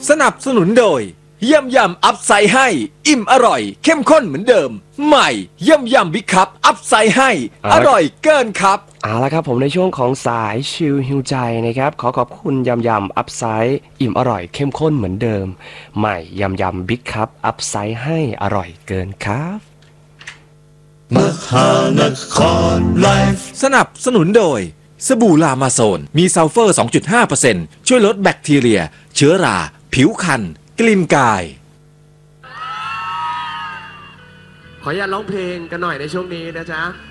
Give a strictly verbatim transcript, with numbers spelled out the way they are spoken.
สนับสนุนโดยยำยำอัพไซด์ให้อิ่มอร่อยเข้มข้นเหมือนเดิมใหม่ยำยำบิ๊กคัพอัพไซด์ให้อร่อยเกินครับเอาละครับผมในช่วงของสายชิลฮิวใจนะครับขอขอบคุณยำยำอัพไซด์อิ่มอร่อยเข้มข้นเหมือนเดิมใหม่ยำยำบิ๊กคัพอัพไซด์ให้อร่อยเกินครับมหานครไลฟ์สนับสนุนโดยสบู่ลามาโซนมีซัลเฟอร์ สองจุดห้าเปอร์เซ็นต์ ช่วยลดแบคทีเรียเชื้อราผิวคันกลิ่นกายขออนุญาตร้องเพลงกันหน่อยในช่วงนี้นะจ๊ะ